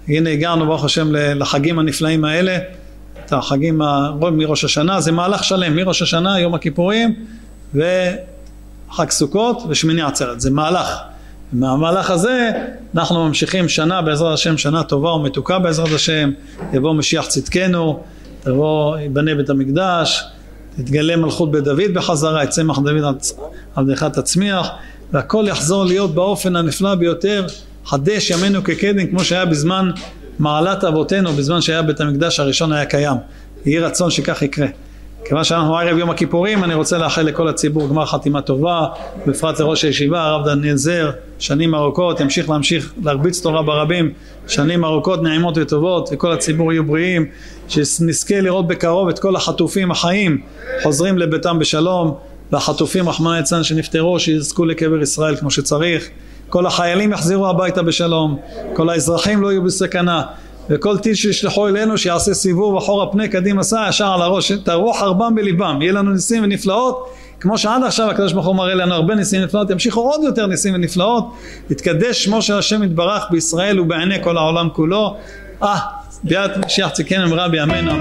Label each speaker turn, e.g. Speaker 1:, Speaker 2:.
Speaker 1: הנה הגענו ברוך השם לחגים הנפלאים האלה, את החגים מראש השנה, זה מהלך שלם, מראש השנה, יום הכיפורים וחג סוכות ושמיני עצרת, זה מהלך. מהמהלך הזה אנחנו ממשיכים שנה בעזרת השם, שנה טובה ומתוקה בעזרת השם, יבוא משיח צדקנו, יבנה בית המקדש, תתגלה מלכות בית דוד בחזרה, יצמח דוד עבדך תצמיח, והכל יחזור להיות באופן הנפלא ביותר, חדש ימינו כקדם, כמו שהיה בזמן מעלת אבותינו, בזמן שהיה בית המקדש הראשון היה קיים. יהי רצון שכך יקרה. כיוון שאנחנו ערב יום הכיפורים, אני רוצה לאחל לכל הציבור גמר חתימה טובה, בפרט לראש הישיבה, הרב דניאל זר, שנים ארוכות, ימשיך להרביץ תורה ברבים, שנים ארוכות נעימות וטובות, וכל הציבור יהיו בריאים, שנזכה לראות בקרוב את כל החטופים החיים, חוזרים לביתם בשלום, והחטופים רחמנא ליצלן שנפטרו, שיזכו לקבר ישראל כמו שצריך, כל החיילים יחזרו הביתה בשלום, כל האזרחים לא יהיו בסכנה, וכל טיל שישלחו אלינו שיעשה סיבוב אחורה פני קדימה סע ישר על הראש, תרוח חרבם בליבם, יהיה לנו ניסים ונפלאות, כמו שעד עכשיו הקדוש ברוך הוא מראה לנו הרבה ניסים ונפלאות, ימשיכו עוד יותר ניסים ונפלאות, יתקדש שמו של השם יתברך בישראל ובעיני כל העולם כולו. ביאת משיח צדקנו במהרה בימינו.